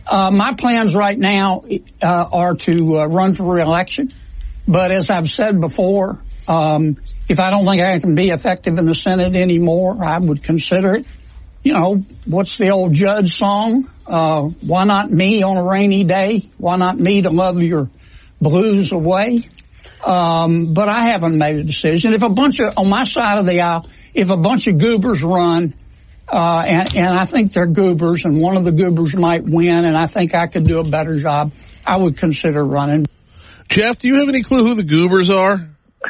My plans right now are to run for re-election. But as I've said before, if I don't think I can be effective in the Senate anymore, I would consider it. You know, what's the old Judge song? Why not me on a rainy day? Why not me to love your blues away? But I haven't made a decision. If on my side of the aisle, if a bunch of goobers run, and I think they're goobers, and one of the goobers might win, and I think I could do a better job, I would consider running. Jeff, do you have any clue who the goobers are?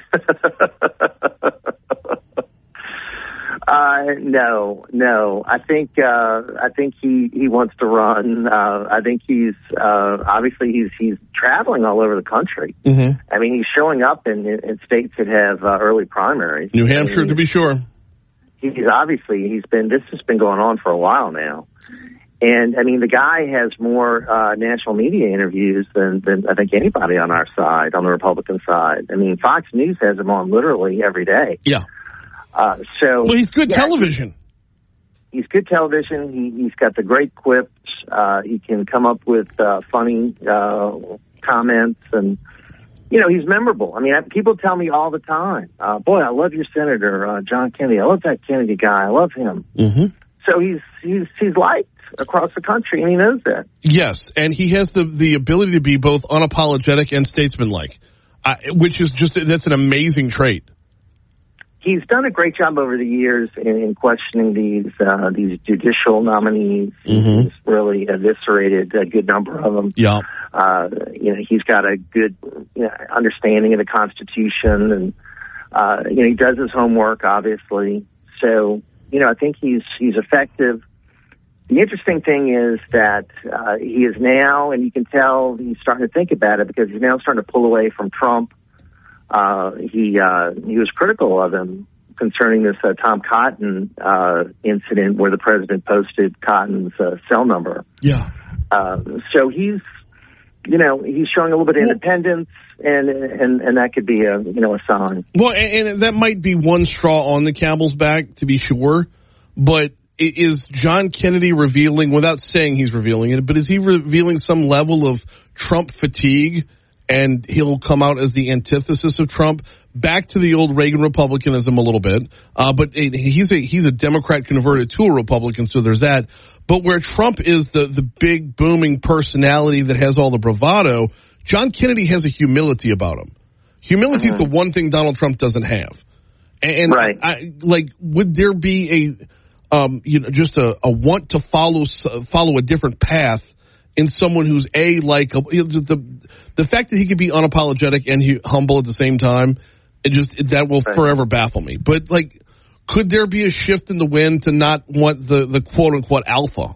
No. I think he wants to run. I think he's traveling all over the country. Mm-hmm. I mean, he's showing up in states that have early primaries. New Hampshire, to be sure. This has been going on for a while now. And I mean, the guy has more national media interviews than I think anybody on our side, on the Republican side. I mean, Fox News has him on literally every day. Yeah. Well, he's good television. He's good television. He's got the great quips. He can come up with funny comments, and you know, he's memorable. I mean, people tell me all the time, "Boy, I love your senator, John Kennedy. I love that Kennedy guy. I love him." Mm-hmm. So he's liked across the country, and he knows that. Yes, and he has the ability to be both unapologetic and statesmanlike, which is that's an amazing trait. He's done a great job over the years in questioning these judicial nominees. Mm-hmm. He's really eviscerated a good number of them. Yeah. He's got a good understanding of the Constitution, and he does his homework, obviously. So, I think he's effective. The interesting thing is that he is now, and you can tell he's starting to think about it because he's now starting to pull away from Trump. He was critical of him concerning this Tom Cotton incident where the president posted Cotton's cell number. Yeah. So he's showing a little bit of independence, and that could be a sign. Well, and that might be one straw on the camel's back, to be sure. But is John Kennedy revealing, without saying he's revealing it, but is he revealing some level of Trump fatigue? And he'll come out as the antithesis of Trump, back to the old Reagan Republicanism a little bit. But he's a Democrat converted to a Republican, so there's that. But where Trump is the big booming personality that has all the bravado, John Kennedy has a humility about him. Humility is the one thing Donald Trump doesn't have. And right. Would there be just a want to follow a different path in someone who's likable? The fact that he could be unapologetic and humble at the same time, that will forever baffle me. But could there be a shift in the wind to not want the quote unquote alpha?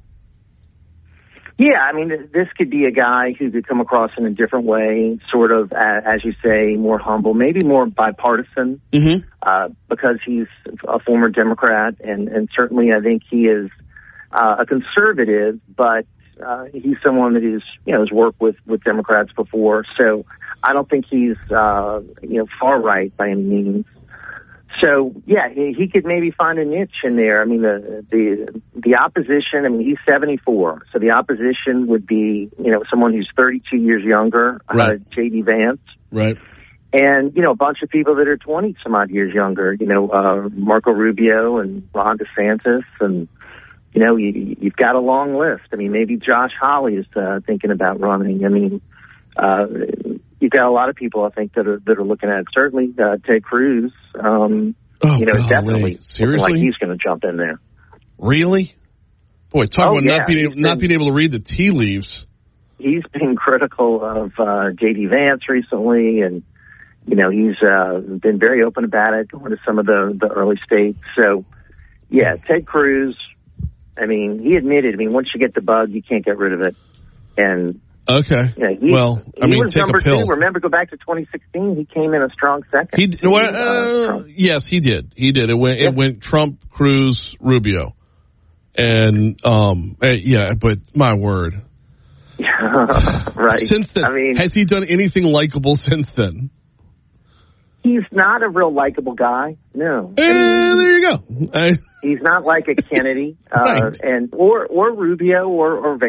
Yeah, I mean, this could be a guy who could come across in a different way, sort of, as you say, more humble, maybe more bipartisan, because he's a former Democrat, and certainly I think he is a conservative, but he's someone that has worked with Democrats before, so I don't think he's far right by any means. So yeah, he could maybe find a niche in there. I mean, the opposition. I mean, he's 74, so the opposition would be someone who's 32 years younger, right. J.D. Vance, right, and a bunch of people that are 20 some odd years younger. Marco Rubio and Ron DeSantis and. You've got a long list. I mean, maybe Josh Hawley is thinking about running. I mean, you've got a lot of people, I think, that are looking at it. Certainly, Ted Cruz, definitely seriously, like he's going to jump in there. Really? Boy, talk about not being able to read the tea leaves. He's been critical of J.D. Vance recently, and he's been very open about it, going to some of the early states. So, yeah, Ted Cruz. I mean, he admitted, once you get the bug, you can't get rid of it. And okay. He was take number a pill. 2. Remember, go back to 2016. He came in a strong second. Yes, he did. He did. It went Trump, Cruz, Rubio. And, but my word. Right. Since then, has he done anything likable since then? He's not a real likable guy. No. There you go. He's not like a Kennedy, right. or Rubio or Vance.